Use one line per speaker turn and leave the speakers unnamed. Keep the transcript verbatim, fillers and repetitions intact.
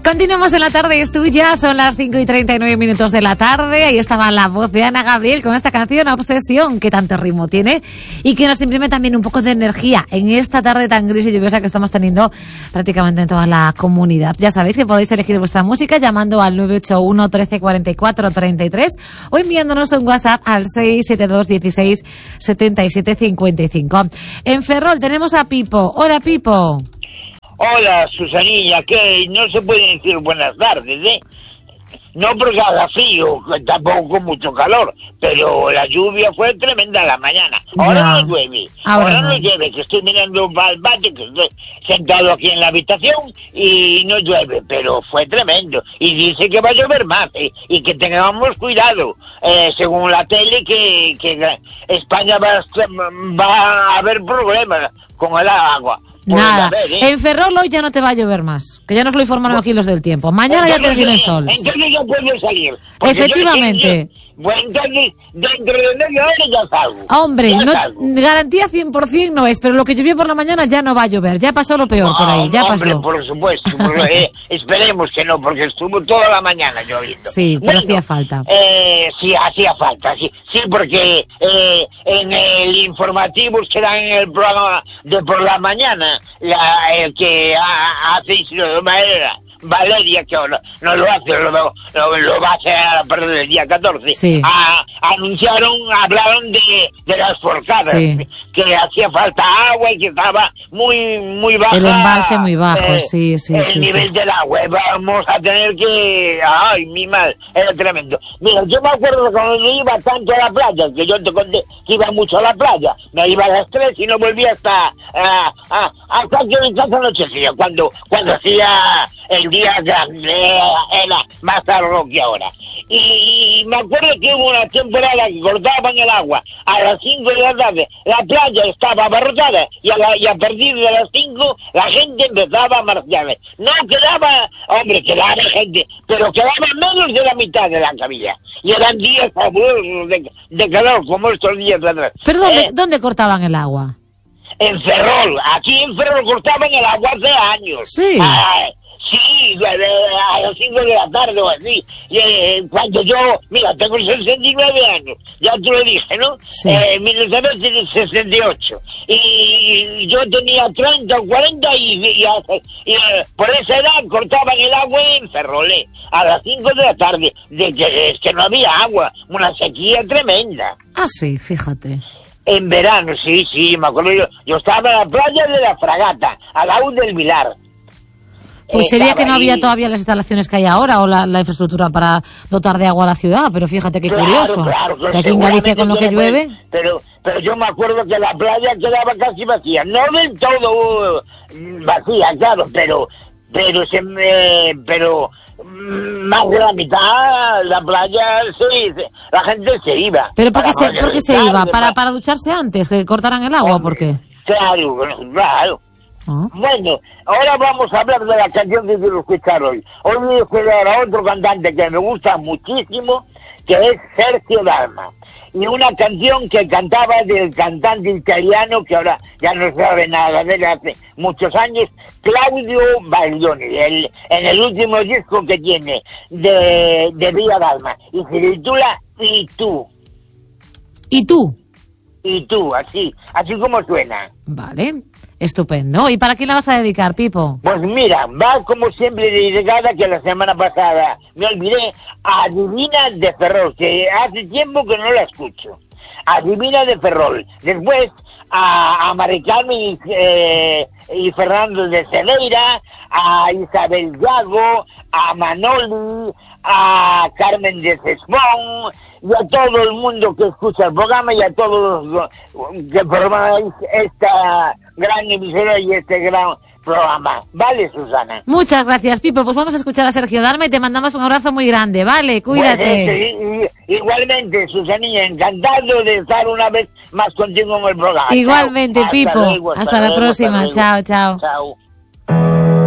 Continuamos en la tarde, es tuya, son las cinco y treinta y nueve minutos de la tarde. Ahí estaba la voz de Ana Gabriel con esta canción Obsesión, que tanto ritmo tiene y que nos imprime también un poco de energía en esta tarde tan gris y lluviosa que estamos teniendo prácticamente en toda la comunidad. Ya sabéis que podéis elegir vuestra música llamando al nueve ocho uno, trece, cuarenta y cuatro, treinta y tres o enviándonos un WhatsApp al seis siete dos, dieciséis, setenta y siete, cincuenta y cinco. En Ferrol tenemos a Pipo. Hola, Pipo.
Hola, Susanilla, que no se puede decir buenas tardes, ¿eh? No porque haga frío, tampoco con mucho calor, pero la lluvia fue tremenda a la mañana. Ahora ya. no llueve, ahora, ahora no. no llueve, que estoy mirando para el patio, que estoy sentado aquí en la habitación y no llueve, pero fue tremendo. Y dice que va a llover más, ¿eh? Y que tengamos cuidado, eh, según la tele, que, que España va a, va a haber problemas con el agua.
Nada, ver, ¿eh? En Ferrol hoy ya no te va a llover más, que ya nos lo informaron aquí los del tiempo. Mañana entonces, ya te viene el sol.
Entonces ya puedo salir.
Efectivamente.
Yo, bueno, entonces dentro de media hora ya salgo.
Hombre,
ya
no,
salgo.
Garantía cien por ciento no es, pero lo que llovió por la mañana ya no va a llover. Ya pasó lo peor no, por ahí, ya
hombre,
pasó.
por supuesto, por lo, eh, esperemos que no, porque estuvo toda la mañana lloviendo.
Sí, pero bueno, hacía falta.
Eh, sí, hacía falta, sí, sí, porque eh, en el informativo que dan en el programa de por la mañana, la, el que ha, hace Isidro Valeria, Valeria, que ahora no lo hace, lo, lo, lo va a hacer a partir del día catorce,
sí.
a, anunciaron, hablaron de, de las forcadas,
sí.
que hacía falta agua y que estaba muy muy baja.
El embalse muy bajo, eh, sí, sí,
el
sí.
El nivel
sí.
del agua, vamos a tener que... Ay, mi mal, era tremendo. Mira, yo me acuerdo cuando yo iba tanto a la playa, que yo te conté que iba mucho a la playa, me iba a las tres y no volvía hasta... Uh, uh, hasta que mi casa anochecía, cuando, cuando hacía... el día grande era más largo que ahora. Y me acuerdo que hubo una temporada que cortaban el agua a las cinco de la tarde, la playa estaba abarrotada y a, la, y a partir de las cinco la gente empezaba a marchar. No quedaba, hombre, quedaba gente, pero quedaba menos de la mitad de la cabilla. Y eran días fabulosos de, de calor, como estos días de atrás.
¿Pero dónde,
eh,
dónde cortaban el agua?
En Ferrol, aquí en Ferrol cortaban el agua hace años.
Sí.
Ah, sí, a las cinco de la tarde o así. Y, eh, cuando yo, mira, tengo sesenta y nueve años, ya te lo dije, ¿no?
Sí.
Eh, mil novecientos sesenta y ocho. Y yo tenía treinta o cuarenta y, y, y, y eh, por esa edad cortaban el agua en Ferrol, eh, a las cinco de la tarde. De que, es que no había agua, una sequía tremenda.
Ah, sí, fíjate.
En verano, sí, sí, me acuerdo yo. Yo estaba en la playa de la Fragata, al lado del Vilar.
Pues sería que no había todavía las instalaciones que hay ahora o la, la infraestructura para dotar de agua a la ciudad, pero fíjate qué
claro,
curioso.
Claro, claro,
que aquí en Galicia con lo que llueve...
Pero, pero yo me acuerdo que la playa quedaba casi vacía, no del todo uh, vacía, claro, pero... Pero se me... Pero... más de la mitad, la playa, sí, la gente se iba.
¿Pero por qué se, ¿por qué se iba? ¿Para, ¿Para ducharse antes? ¿Que cortaran el agua? ¿Por qué?
Claro, claro. ¿Ah? Bueno, ahora vamos a hablar de la canción que quiero escuchar hoy. Hoy voy a escuchar a otro cantante que me gusta muchísimo, que es Sergio Dalma. Y una canción que cantaba del cantante italiano, que ahora ya no sabe nada de él hace muchos años, Claudio Baglioni, el, en el último disco que tiene de, de Vía Dalma. Y se titula Y tú.
¿Y tú?
Y tú, así, así como suena.
Vale, estupendo. ¿Y para quién la vas a dedicar, Pipo?
Pues mira, va como siempre dedicada, que la semana pasada me olvidé, a Divina de Ferrol, que hace tiempo que no la escucho. A Divina de Ferrol. Después a, a Maricarmen y, eh, y Fernando de Cedeira, a Isabel Gago, a Manoli, a Carmen de Cesbón, y a todo el mundo que escucha el programa y a todos los que formáis esta gran emisora y este gran programa. ¿Vale, Susana?
Muchas gracias, Pipo. Pues vamos a escuchar a Sergio Dalma y te mandamos un abrazo muy grande, ¿vale? Cuídate.
Pues, este, igualmente, Susanilla, encantado de estar una vez más contigo en el programa.
Igualmente,
chao.
Pipo.
Hasta, luego, hasta,
hasta
luego,
la próxima.
Hasta
chao, chao.
Chao.